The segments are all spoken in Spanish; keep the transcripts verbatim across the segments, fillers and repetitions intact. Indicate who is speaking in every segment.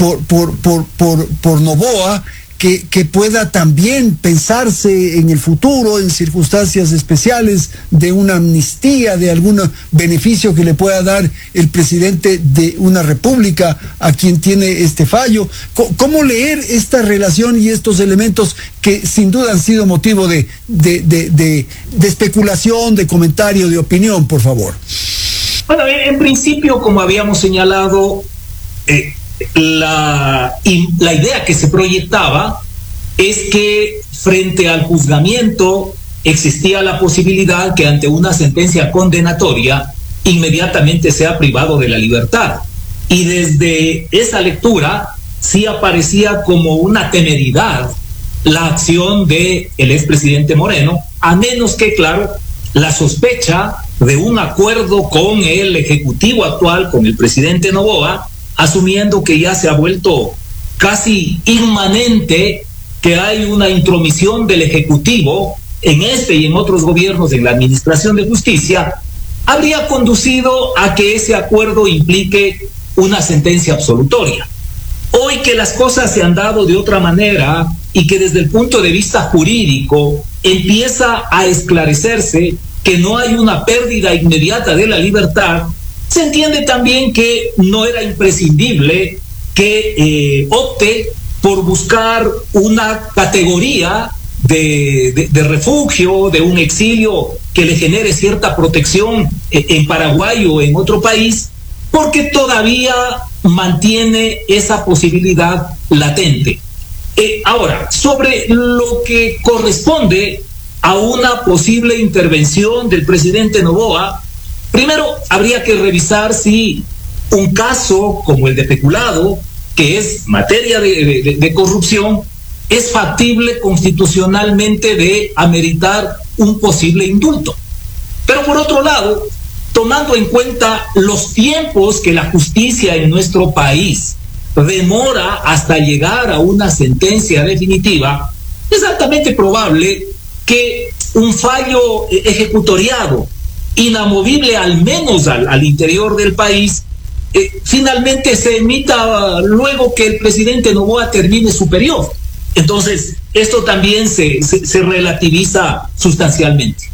Speaker 1: por, por, por, por, por Noboa, que, que pueda también pensarse en el futuro, en circunstancias especiales, de una amnistía, de algún beneficio que le pueda dar el presidente de una república a quien tiene este fallo? ¿Cómo leer esta relación y estos elementos que sin duda han sido motivo de, de, de, de, de especulación, de comentario, de opinión, por favor?
Speaker 2: Bueno, en principio, como habíamos señalado, eh, La, la idea que se proyectaba es que frente al juzgamiento existía la posibilidad que ante una sentencia condenatoria inmediatamente sea privado de la libertad. Y desde esa lectura sí aparecía como una temeridad la acción del expresidente Moreno, a menos que, claro, la sospecha de un acuerdo con el ejecutivo actual, con el presidente Noboa, asumiendo que ya se ha vuelto casi inmanente que hay una intromisión del Ejecutivo en este y en otros gobiernos en la administración de justicia, habría conducido a que ese acuerdo implique una sentencia absolutoria. Hoy que las cosas se han dado de otra manera y que desde el punto de vista jurídico empieza a esclarecerse que no hay una pérdida inmediata de la libertad, se entiende también que no era imprescindible que eh, opte por buscar una categoría de, de, de refugio, de un exilio que le genere cierta protección eh, en Paraguay o en otro país, porque todavía mantiene esa posibilidad latente. Eh, ahora, sobre lo que corresponde a una posible intervención del presidente Noboa, primero, habría que revisar si un caso como el de peculado, que es materia de, de, de corrupción, es factible constitucionalmente de ameritar un posible indulto. Pero por otro lado, tomando en cuenta los tiempos que la justicia en nuestro país demora hasta llegar a una sentencia definitiva, es altamente probable que un fallo ejecutoriado inamovible al menos al, al interior del país, eh, finalmente se emita luego que el presidente Noboa termine su periodo. Entonces, esto también se, se, se relativiza sustancialmente.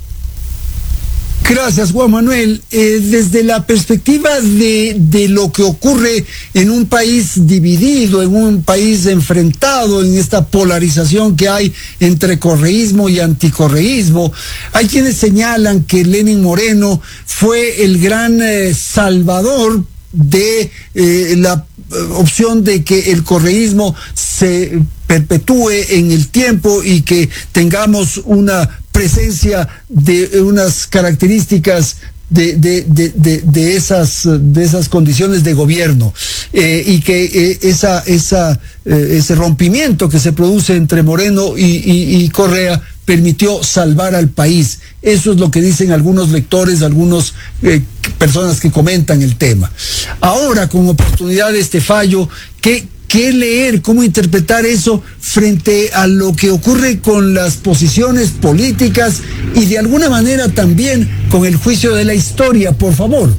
Speaker 1: Gracias, Juan Manuel. Eh, desde la perspectiva de, de lo que ocurre en un país dividido, en un país enfrentado, en esta polarización que hay entre correísmo y anticorreísmo, hay quienes señalan que Lenín Moreno fue el gran eh, salvador de eh, la eh, opción de que el correísmo se perpetúe en el tiempo y que tengamos una presencia de unas características de, de, de, de, de, esas, de esas condiciones de gobierno, eh, y que eh, esa, esa, eh, ese rompimiento que se produce entre Moreno y, y, y Correa permitió salvar al país. Eso es lo que dicen algunos lectores, algunas eh, personas que comentan el tema. Ahora, con oportunidad de este fallo, ¿qué ¿Qué leer, cómo interpretar eso frente a lo que ocurre con las posiciones políticas y de alguna manera también con el juicio de la historia, por favor?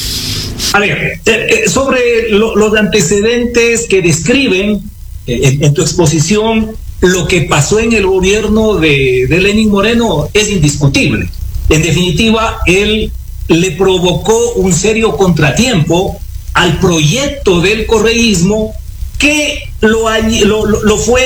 Speaker 2: A ver, eh, sobre lo, los antecedentes que describen eh, en, en tu exposición, lo que pasó en el gobierno de, de Lenín Moreno es indiscutible. En definitiva, él le provocó un serio contratiempo al proyecto del correísmo, que lo, lo, lo fue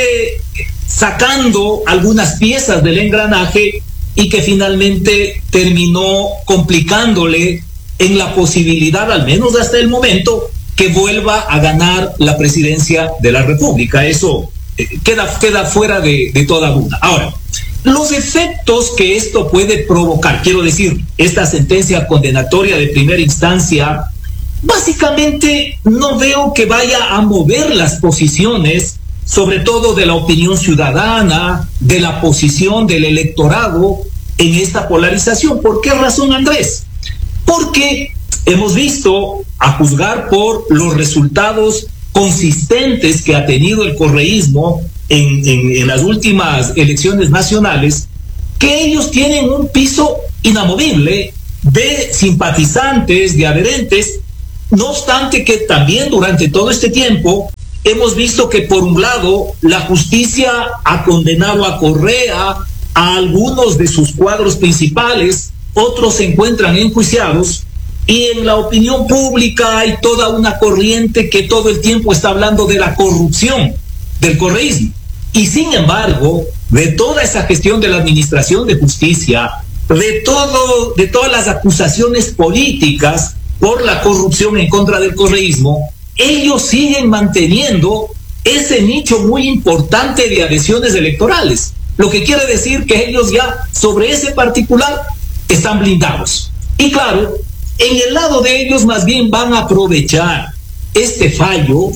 Speaker 2: sacando algunas piezas del engranaje y que finalmente terminó complicándole en la posibilidad, al menos hasta el momento, que vuelva a ganar la presidencia de la República. Eso eh, queda, queda fuera de, de toda duda. Ahora, los efectos que esto puede provocar, quiero decir, esta sentencia condenatoria de primera instancia, básicamente no veo que vaya a mover las posiciones, sobre todo de la opinión ciudadana, de la posición del electorado en esta polarización. ¿Por qué razón, Andrés? Porque hemos visto, a juzgar por los resultados consistentes que ha tenido el correísmo en, en, en las últimas elecciones nacionales, que ellos tienen un piso inamovible de simpatizantes, de adherentes. No obstante que también durante todo este tiempo hemos visto que por un lado la justicia ha condenado a Correa, a algunos de sus cuadros principales, otros se encuentran enjuiciados, y en la opinión pública hay toda una corriente que todo el tiempo está hablando de la corrupción del correísmo. Y sin embargo, de toda esa gestión de la Administración de Justicia, de todo, de todas las acusaciones políticas por la corrupción en contra del correísmo, ellos siguen manteniendo ese nicho muy importante de adhesiones electorales, lo que quiere decir que ellos ya sobre ese particular están blindados. Y claro, en el lado de ellos más bien van a aprovechar este fallo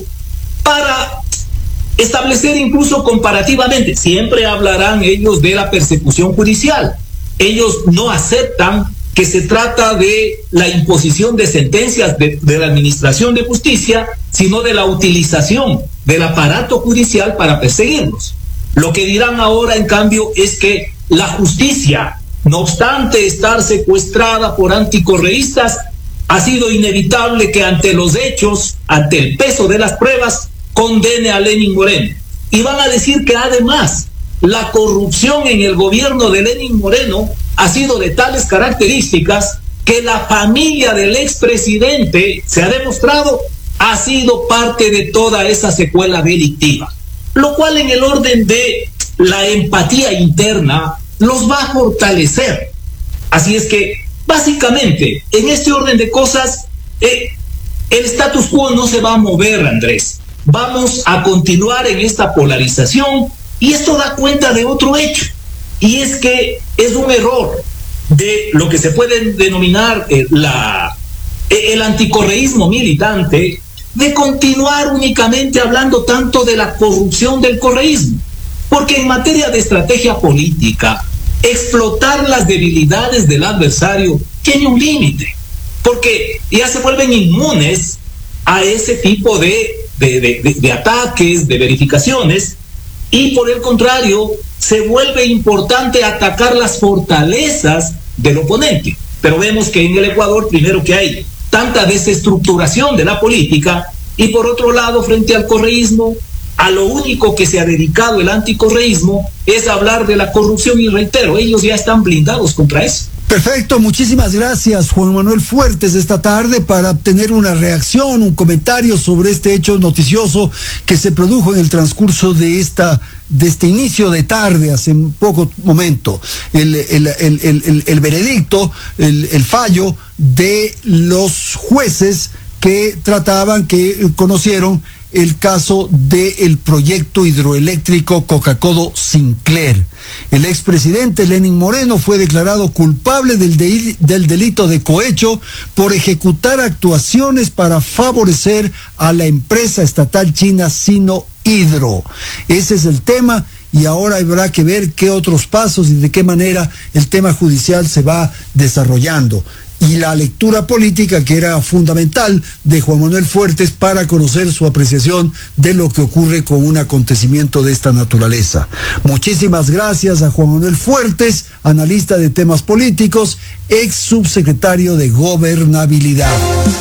Speaker 2: para establecer incluso comparativamente, siempre hablarán ellos de la persecución judicial, ellos no aceptan que se trata de la imposición de sentencias de, de la Administración de Justicia, sino de la utilización del aparato judicial para perseguirlos. Lo que dirán ahora, en cambio, es que la justicia, no obstante estar secuestrada por anticorreístas, ha sido inevitable que ante los hechos, ante el peso de las pruebas, condene a Lenín Moreno. Y van a decir que además la corrupción en el gobierno de Lenín Moreno ha sido de tales características que la familia del expresidente, se ha demostrado, ha sido parte de toda esa secuela delictiva. Lo cual en el orden de la empatía interna los va a fortalecer. Así es que, básicamente, en este orden de cosas, eh, el status quo no se va a mover, Andrés. Vamos a continuar en esta polarización, y esto da cuenta de otro hecho, y es que es un error de lo que se puede denominar eh, la, eh, el anticorreísmo militante, de continuar únicamente hablando tanto de la corrupción del correísmo, porque en materia de estrategia política, explotar las debilidades del adversario tiene un límite, porque ya se vuelven inmunes a ese tipo de, de, de, de, de ataques, de verificaciones, y por el contrario, se vuelve importante atacar las fortalezas del oponente. Pero vemos que en el Ecuador, primero que hay tanta desestructuración de la política, y por otro lado, frente al correísmo, a lo único que se ha dedicado el anticorreísmo es hablar de la corrupción, y reitero, ellos ya están blindados contra eso.
Speaker 1: Perfecto, muchísimas gracias, Juan Manuel Fuertes, esta tarde para obtener una reacción, un comentario sobre este hecho noticioso que se produjo en el transcurso de esta de este inicio de tarde, hace un poco momento, el, el, el, el, el, el veredicto, el, el fallo de los jueces que trataban, que conocieron el caso del proyecto hidroeléctrico Coca-Codo-Sinclair. El expresidente Lenín Moreno fue declarado culpable del, de, del delito de cohecho por ejecutar actuaciones para favorecer a la empresa estatal china Sinohydro. Ese es el tema, y ahora habrá que ver qué otros pasos y de qué manera el tema judicial se va desarrollando. Y la lectura política, que era fundamental, de Juan Manuel Fuertes para conocer su apreciación de lo que ocurre con un acontecimiento de esta naturaleza. Muchísimas gracias a Juan Manuel Fuertes, analista de temas políticos, ex subsecretario de Gobernabilidad.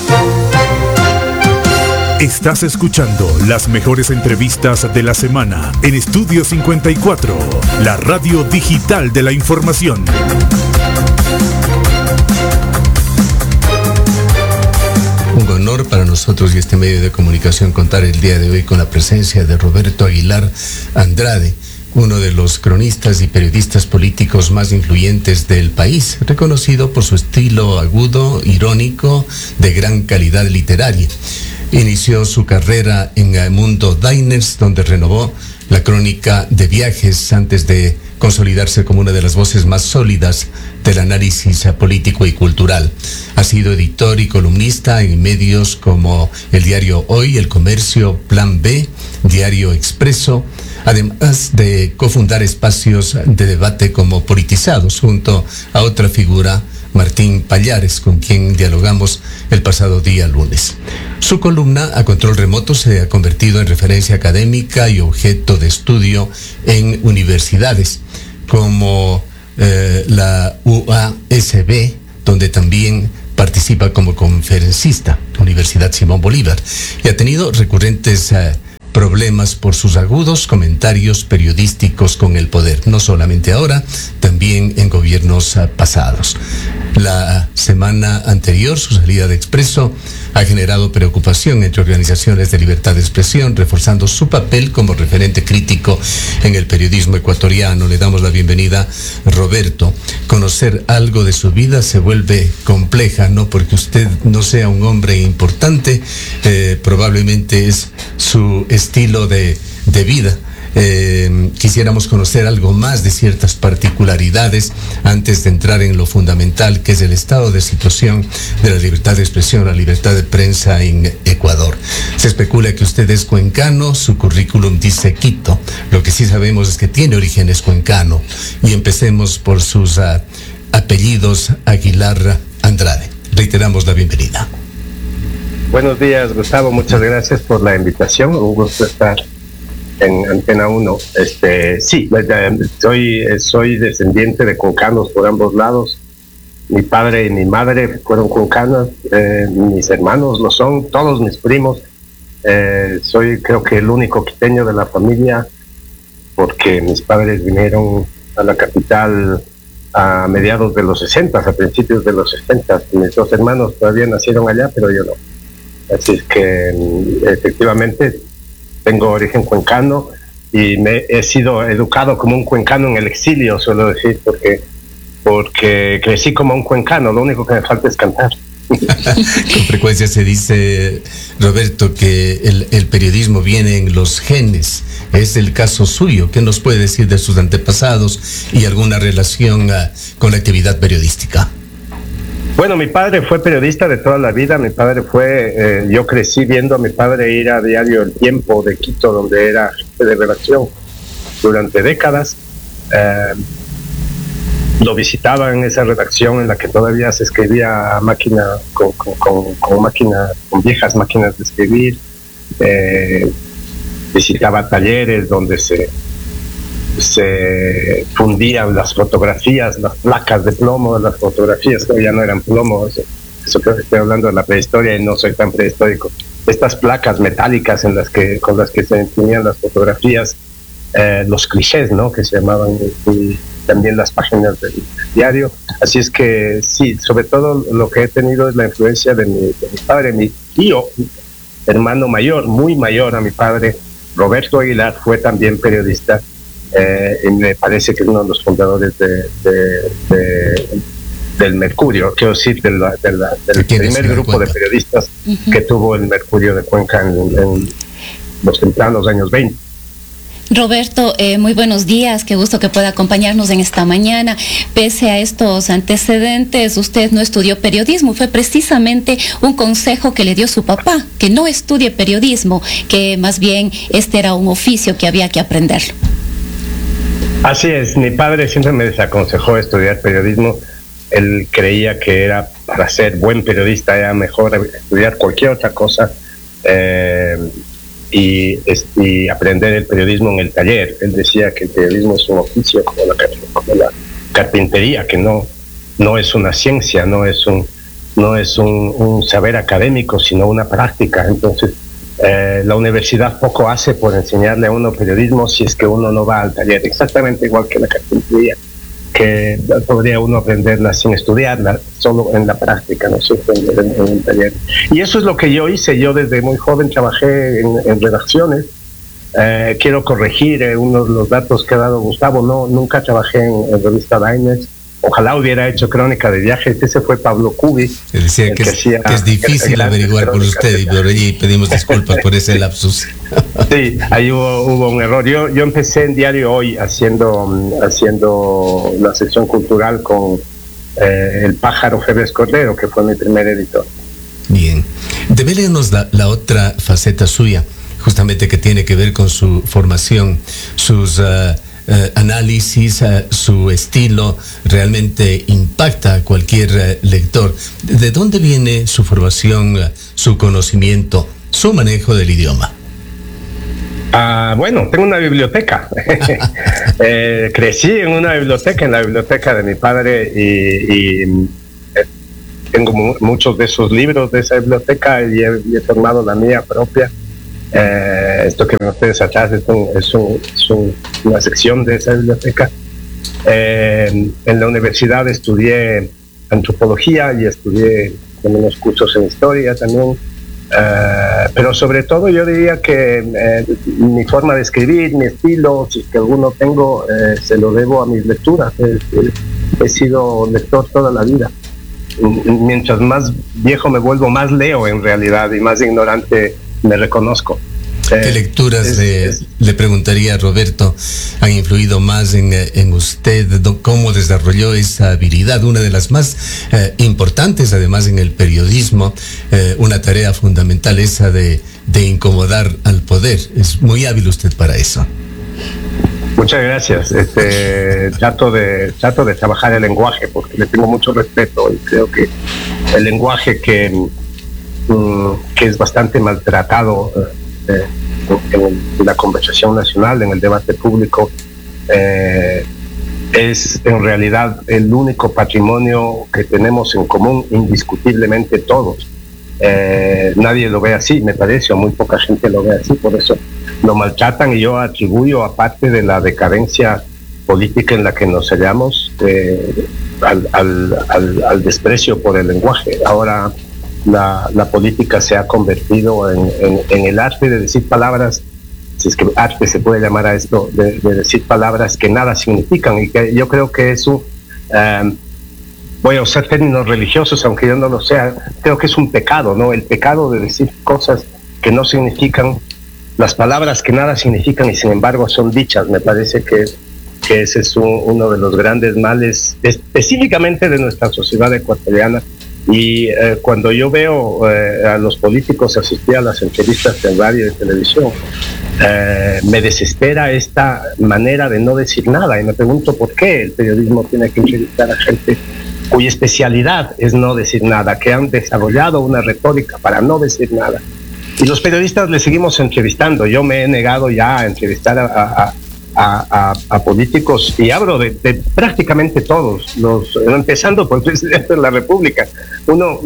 Speaker 3: Estás escuchando las mejores entrevistas de la semana en Estudio cincuenta y cuatro, la radio digital de la información.
Speaker 4: Un honor para nosotros y este medio de comunicación contar el día de hoy con la presencia de Roberto Aguilar Andrade, uno de los cronistas y periodistas políticos más influyentes del país, reconocido por su estilo agudo, irónico, de gran calidad literaria. Inició su carrera en el Mundo Diners, donde renovó la crónica de viajes antes de consolidarse como una de las voces más sólidas del análisis político y cultural. Ha sido editor y columnista en medios como el diario Hoy, El Comercio, Plan B, Diario Expreso, además de cofundar espacios de debate como Politizados, junto a otra figura, Martín Pallares, con quien dialogamos el pasado día lunes. Su columna A Control Remoto se ha convertido en referencia académica y objeto de estudio en universidades como eh, la U A S B, donde también participa como conferencista, Universidad Simón Bolívar, y ha tenido recurrentes eh, problemas por sus agudos comentarios periodísticos con el poder, no solamente ahora, también en gobiernos uh, pasados. La semana anterior, su salida de Expreso ha generado preocupación entre organizaciones de libertad de expresión, reforzando su papel como referente crítico en el periodismo ecuatoriano. Le damos la bienvenida, Roberto. Conocer algo de su vida se vuelve compleja, no porque usted no sea un hombre importante, eh, probablemente es su estilo de, de vida. Eh, quisiéramos conocer algo más de ciertas particularidades antes de entrar en lo fundamental, que es el estado de situación de la libertad de expresión, la libertad de prensa en Ecuador. Se especula que usted es cuencano, su currículum dice Quito. Lo que sí sabemos es que tiene orígenes cuencano. Y empecemos por sus uh, apellidos: Aguilar Andrade. Reiteramos la bienvenida.
Speaker 5: Buenos días, Gustavo. Muchas gracias por la invitación. Un gusto estar en Antena uno. Este, sí, soy, soy descendiente de cuncanos por ambos lados. Mi padre y mi madre fueron cuncanos, eh, mis hermanos lo son, todos mis primos. Eh, soy creo que el único quiteño de la familia, porque mis padres vinieron a la capital a mediados de los sesenta, a principios de los sesenta. Mis dos hermanos todavía nacieron allá, pero yo no. Así es que efectivamente tengo origen cuencano y me he sido educado como un cuencano en el exilio, suelo decir, porque porque crecí como un cuencano. Lo único que me falta es cantar.
Speaker 4: Con frecuencia se dice, Roberto, que el, el periodismo viene en los genes. Es el caso suyo. ¿Qué nos puede decir de sus antepasados y alguna relación uh, con la actividad periodística?
Speaker 5: Bueno, mi padre fue periodista de toda la vida. Mi padre fue, eh, yo crecí viendo a mi padre ir a diario El Tiempo de Quito, donde era jefe de redacción durante décadas. Eh, lo visitaba en esa redacción en la que todavía se escribía a máquina, con, con, con, con máquina, con viejas máquinas de escribir. Eh, visitaba talleres donde se se fundían las fotografías, las placas de plomo, las fotografías que ya no eran plomo. Eso, eso que estoy hablando de la prehistoria y no soy tan prehistórico. Estas placas metálicas en las que con las que se imprimían las fotografías, eh, los clichés, ¿no?, que se llamaban, y también las páginas del diario. Así es que sí, sobre todo lo que he tenido es la influencia de mi, de mi padre, mi tío, hermano mayor, muy mayor a mi padre, Roberto Aguilar, fue también periodista. Eh, y me parece que es uno de los fundadores de, de, de, del Mercurio, quiero decir, de la, de la, del primer grupo de periodistas uh-huh. que tuvo el Mercurio de Cuenca en, en los tempranos años veinte.
Speaker 6: Roberto, eh, muy buenos días, qué gusto que pueda acompañarnos en esta mañana. Pese a estos antecedentes, usted no estudió periodismo, fue precisamente un consejo que le dio su papá, que no estudie periodismo, que más bien este era un oficio que había que aprender.
Speaker 5: Así es, mi padre siempre me desaconsejó estudiar periodismo. Él creía que era para ser buen periodista era mejor estudiar cualquier otra cosa eh, y, y aprender el periodismo en el taller. Él decía que el periodismo es un oficio como la, como la carpintería, que no, no es una ciencia, no es un, no es un, un saber académico, sino una práctica. Entonces, Eh, la universidad poco hace por enseñarle a uno periodismo si es que uno no va al taller, exactamente igual que la carpintería, que podría uno aprenderla sin estudiarla, solo en la práctica, no sé, en, en, en el taller. Y eso es lo que yo hice. Yo desde muy joven trabajé en, en redacciones. Eh, quiero corregir eh, uno de los datos que ha dado Gustavo. No, nunca trabajé en, en revista Diners. Ojalá hubiera hecho crónica de viajes. Ese fue Pablo Cubi.
Speaker 4: Decía que, que, es, que es difícil averiguar por usted y por allí pedimos disculpas por ese lapsus.
Speaker 5: Sí, ahí hubo, hubo un error. Yo, yo empecé en Diario Hoy haciendo, haciendo la sección cultural con eh, el pájaro Febres Cordero, que fue mi primer editor.
Speaker 4: Bien. Devélenos la, la otra faceta suya, justamente que tiene que ver con su formación, sus... Uh, Uh, análisis, uh, su estilo realmente impacta a cualquier uh, lector. ¿De dónde viene su formación, uh, su conocimiento, su manejo del idioma?
Speaker 5: Ah, bueno, tengo una biblioteca. eh, crecí en una biblioteca, en la biblioteca de mi padre, y, y eh, tengo mu- muchos de esos libros de esa biblioteca y he, y he formado la mía propia. Eh, esto que ven ustedes atrás es, un, es, un, es un, una sección de esa biblioteca. Eh, en la universidad estudié antropología y estudié unos cursos en historia también. Uh, pero sobre todo yo diría que eh, mi forma de escribir, mi estilo, si es que alguno tengo, eh, se lo debo a mis lecturas. Eh, eh, he sido lector toda la vida. Mientras más viejo me vuelvo, más leo en realidad y más ignorante me reconozco.
Speaker 4: ¿Qué lecturas, es, de, es, le preguntaría a Roberto, han influido más en, en usted? ¿Cómo desarrolló esa habilidad? Una de las más eh, importantes, además, en el periodismo, eh, una tarea fundamental, esa de, de incomodar al poder. Es muy hábil usted para eso.
Speaker 5: Muchas gracias. Este, trato de trato de trabajar el lenguaje porque le tengo mucho respeto y creo que el lenguaje que, mm, que es bastante maltratado eh, en, en la conversación nacional, en el debate público, eh, es en realidad el único patrimonio que tenemos en común indiscutiblemente todos. Eh, nadie lo ve así, me parece, o muy poca gente lo ve así, por eso lo maltratan, y yo atribuyo, aparte de la decadencia política en la que nos hallamos, eh, al, al, al, al desprecio por el lenguaje. Ahora la, la política se ha convertido en, en, en el arte de decir palabras, si es que arte se puede llamar a esto, de, de decir palabras que nada significan, y que yo creo que eso, um, voy a usar términos religiosos, aunque yo no lo sea, creo que es un pecado, ¿no? El pecado de decir cosas que no significan, las palabras que nada significan y sin embargo son dichas. Me parece que, que ese es un, uno de los grandes males específicamente de nuestra sociedad ecuatoriana. Y eh, cuando yo veo eh, a los políticos asistir a las entrevistas de radio y de televisión, eh, me desespera esta manera de no decir nada, y me pregunto por qué el periodismo tiene que entrevistar a gente cuya especialidad es no decir nada, que han desarrollado una retórica para no decir nada. Y los periodistas le seguimos entrevistando. Yo me he negado ya a entrevistar a, a, a, a, a políticos, y hablo de, de prácticamente todos, los, empezando por el presidente de la República. Uno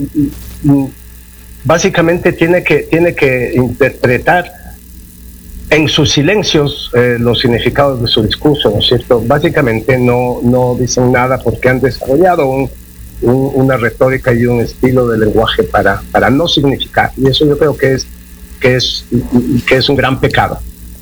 Speaker 5: básicamente tiene que, tiene que interpretar en sus silencios eh, los significados de su discurso, ¿no es cierto? Básicamente no, no dicen nada porque han desarrollado un, un, una retórica y un estilo de lenguaje para, para no significar. Y eso yo creo que es, que es, que es un gran pecado.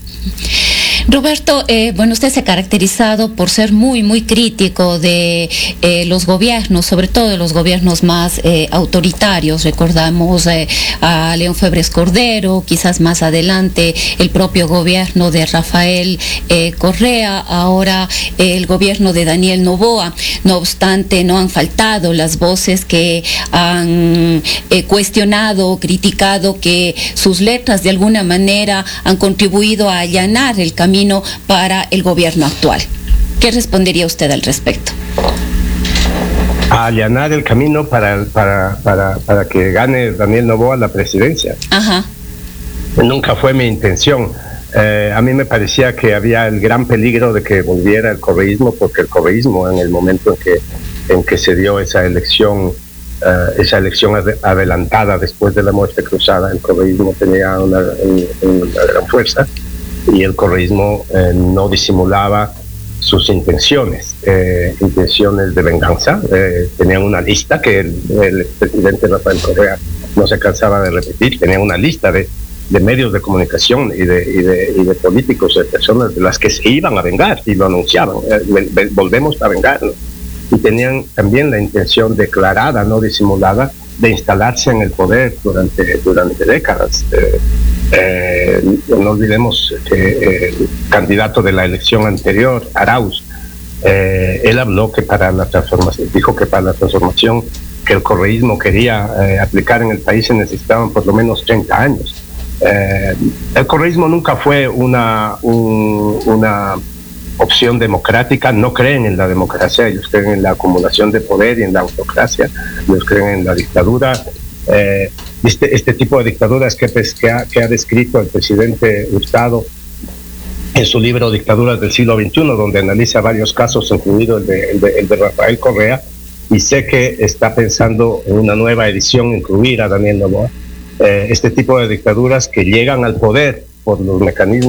Speaker 6: Roberto, eh, bueno, usted se ha caracterizado por ser muy, muy crítico de eh, los gobiernos, sobre todo de los gobiernos más eh, autoritarios. Recordamos eh, a León Febres Cordero, quizás más adelante el propio gobierno de Rafael eh, Correa, ahora eh, el gobierno de Daniel Noboa. No obstante, no han faltado las voces que han eh, cuestionado, criticado que sus letras de alguna manera han contribuido a allanar el camino para el gobierno actual. ¿Qué respondería usted al respecto?
Speaker 5: A allanar el camino para, para, para, para que gane Daniel Noboa la presidencia.
Speaker 6: Ajá.
Speaker 5: Nunca fue mi intención. Eh, a mí me parecía que había el gran peligro de que volviera el correísmo, porque el correísmo, en el momento en que, en que se dio esa elección, uh, esa elección ad- adelantada después de la muerte cruzada, el correísmo tenía una, una, una gran fuerza, y el correísmo eh, no disimulaba sus intenciones, eh, intenciones de venganza. Eh, tenían una lista que el, el presidente Rafael Correa no se cansaba de repetir, tenían una lista de, de medios de comunicación y de, y, de, y de políticos, de personas de las que se iban a vengar, y lo anunciaban, eh, volvemos a vengarnos. Y tenían también la intención declarada, no disimulada, de instalarse en el poder durante, durante décadas. Eh, eh, no olvidemos que el candidato de la elección anterior, Arauz, eh, él habló que para la transformación, dijo que para la transformación que el correísmo quería eh, aplicar en el país se necesitaban por lo menos treinta años. Eh, el correísmo nunca fue una, un, una opción democrática, no creen en la democracia, ellos creen en la acumulación de poder y en la autocracia, ellos creen en la dictadura. Eh, este, este tipo de dictaduras que, pues, que, ha, que ha descrito el presidente Hurtado en su libro Dictaduras del siglo veintiuno, donde analiza varios casos, incluido el de, el de, el de Rafael Correa, y sé que está pensando en una nueva edición incluir a Daniel Noboa. eh, este tipo de dictaduras que llegan al poder por los mecanismos